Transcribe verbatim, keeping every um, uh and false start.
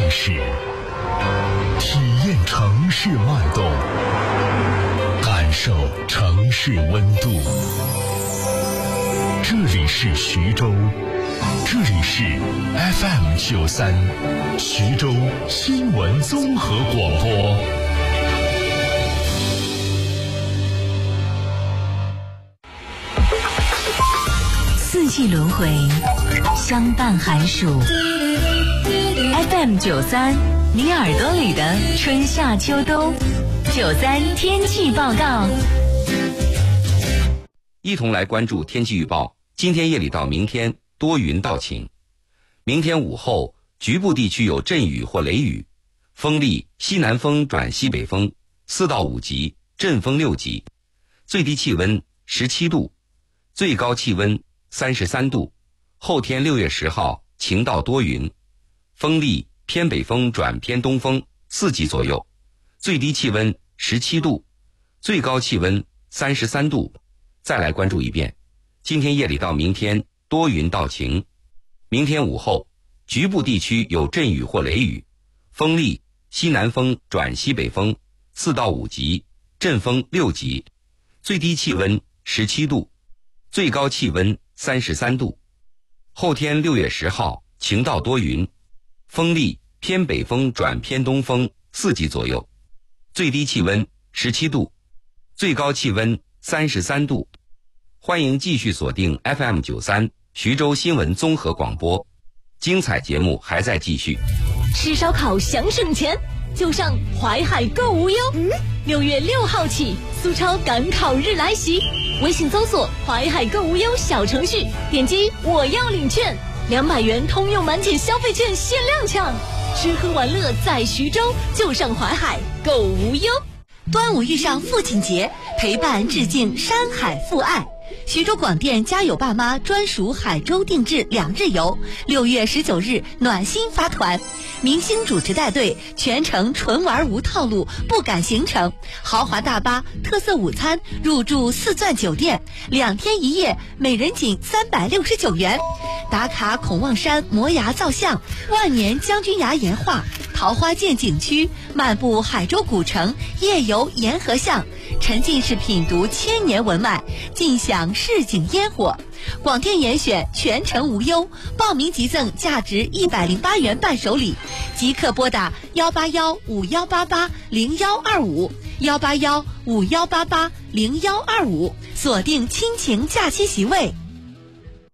市，体验城市脉动，感受城市温度。这里是徐州，这里是 F M 九三，徐州新闻综合广播。 四季轮回，相伴寒暑。F M 九三，你耳朵里的春夏秋冬。九三天气报告， 一同来关注天气预报。今天夜里到明天多云到晴，明天午后局部地区有阵雨或雷雨，风力西南风转西北风，四到五级，阵风六级，最低气温十七度，最高气温三十三度。后天六月十号晴到多云，风力偏北风转偏东风，四级左右，最低气温十七度，最高气温三十三度。再来关注一遍，今天夜里到明天多云到晴，明天午后局部地区有阵雨或雷雨，风力西南风转西北风，四到五级，阵风六级，最低气温十七度，最高气温三十三度。后天六月十号晴到多云，风力偏北风转偏东风，四级左右，最低气温十七度，最高气温三十三度。欢迎继续锁定 F M 九三徐州新闻综合广播，精彩节目还在继续。 吃烧烤想省钱，就上淮海购物哟。六、嗯、月六号起，苏超赶考日来袭，微信搜索淮海购物优小程序，点击我要领券，两百元通用满减消费券限量抢，吃喝玩乐在徐州，就上淮海购物优。 端午遇上父亲节，陪伴致敬山海父爱。徐州广电家有爸妈专属海州定制两日游，六月十九日暖心发团，明星主持带队，全程纯玩无套路，不赶行程，豪华大巴，特色午餐，入住四钻酒店，两天一夜，每人仅三百六十九元。打卡孔望山摩崖造像，万年将军崖岩画，桃花涧景区，漫步海州古城，夜游沿河巷，沉浸式品读千年文脉，尽享市井烟火。广电严选全程无忧，报名即赠价值一百零八元伴手礼，即刻拨打幺八幺五幺八八零幺二五幺八幺五幺八八零幺二五，锁定亲情假期席位。